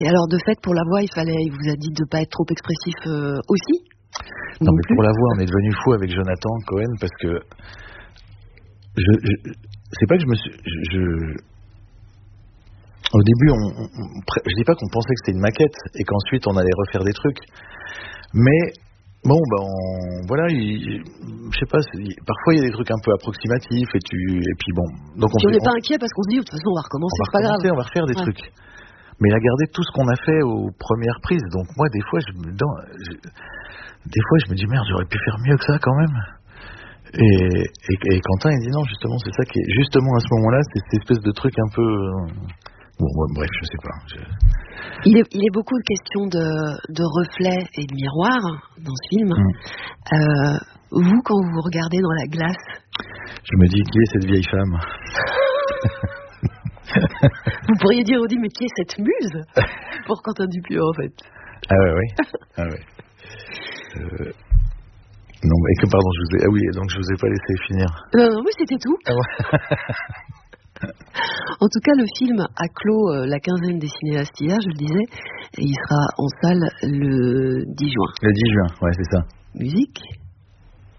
Et alors, de fait, pour la voix, il vous a dit de ne pas être trop expressif aussi? Non, mais pour la voix, on est devenu fou avec Jonathan Cohen parce que c'est pas que je me suis... Au début, je dis pas qu'on pensait que c'était une maquette et qu'ensuite on allait refaire des trucs, mais bon, voilà, je sais pas, parfois il y a des trucs un peu approximatifs et puis bon. Donc on n'est pas inquiet parce qu'on se dit de toute façon on va recommencer, c'est pas grave. On va refaire des trucs. Mais il a gardé tout ce qu'on a fait aux premières prises. Donc moi, des fois, je me dis merde, j'aurais pu faire mieux que ça quand même. Et Quentin, il dit non, justement, c'est ça qui est justement à ce moment-là, c'est cette espèce de truc un peu. Bon, bref, je sais pas. Il est beaucoup de questions de reflets et de miroirs dans ce film. Vous, quand vous vous regardez dans la glace, je me dis, qui est cette vieille femme? Vous pourriez dire, Audi, mais qui est cette muse pour Quentin Dupieux, en fait? Ah ouais. Non, mais pardon, donc je vous ai pas laissé finir. Non, mais c'était tout. Ah ouais. En tout cas, le film a clos la quinzaine des cinéastes hier, je le disais, et il sera en salle le 10 juin. Le 10 juin, ouais, c'est ça. Musique.